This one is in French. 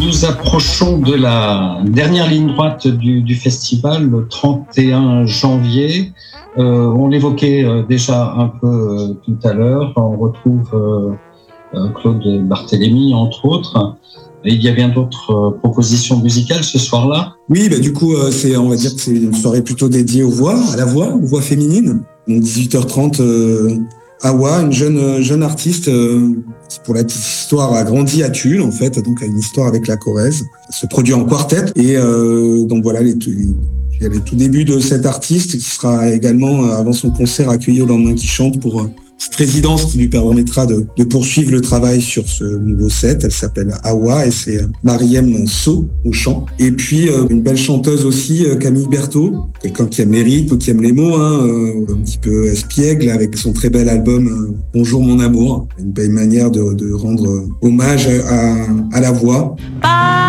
Nous approchons de la dernière ligne droite du festival, le 31 janvier. On l'évoquait déjà un peu tout à l'heure. On retrouve Claude Barthélémy, entre autres. Et il y a bien d'autres propositions musicales ce soir-là. Oui, du coup, on va dire que c'est une soirée plutôt dédiée aux voix féminines. Donc 18h30, Awa, une jeune artiste qui, pour la petite histoire, a grandi à Tulle, en fait, donc a une histoire avec la Corrèze. Elle se produit en quartet. Et donc voilà, il y a les tout débuts de cette artiste qui sera également, avant son concert, accueillie au lendemain qui chante pour cette résidence qui lui permettra de poursuivre le travail sur ce nouveau set. Elle s'appelle Awa et c'est Mariem So au chant. Et puis une belle chanteuse aussi, Camille Berthaud, quelqu'un qui aime les rythmes, qui aime les mots, un petit peu espiègle, avec son très bel album Bonjour mon amour. Une belle manière de rendre hommage à la voix.